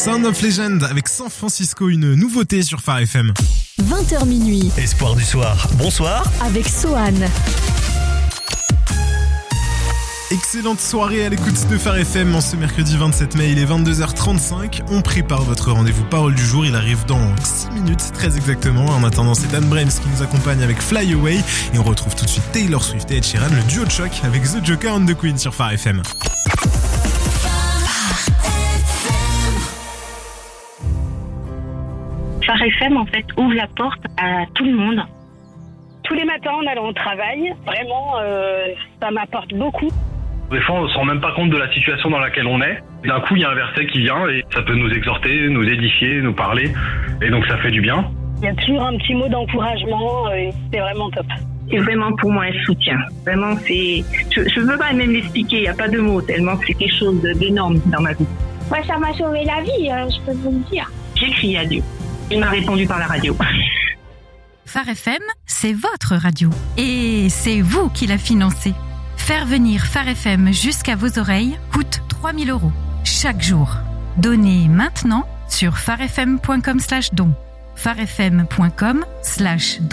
Sound of Legend avec San Francisco, une nouveauté sur Phare FM. 20h minuit. Espoir du soir. Bonsoir. Avec Sohan. Excellente soirée à l'écoute de Phare FM en ce mercredi 27 mai, il est 22h35. On prépare votre rendez-vous parole du jour, il arrive dans 6 minutes très exactement. En attendant, c'est Dan Brems qui nous accompagne avec Fly Away et on retrouve tout de suite Taylor Swift et Ed Sheeran, le duo de choc avec The Joker and the Queen sur Phare FM. Phare FM, en fait, ouvre la porte à tout le monde. Tous les matins en allant au travail, vraiment, ça m'apporte beaucoup. Des fois, on ne se rend même pas compte de la situation dans laquelle on est. D'un coup, il y a un verset qui vient et ça peut nous exhorter, nous édifier, nous parler. Et donc, ça fait du bien. Il y a toujours un petit mot d'encouragement et c'est vraiment top. C'est vraiment pour moi un soutien. Vraiment, c'est... Je ne veux pas même l'expliquer, il n'y a pas de mots, tellement c'est quelque chose d'énorme dans ma vie. Ouais, ça m'a sauvé la vie, je peux vous le dire. J'ai crié à Dieu. Il m'a répondu par la radio. Phare FM, c'est votre radio. Et c'est vous qui la financez. Faire venir Phare FM jusqu'à vos oreilles coûte 3 000 € chaque jour. Donnez maintenant sur pharefm.com/don. pharefm.com/don.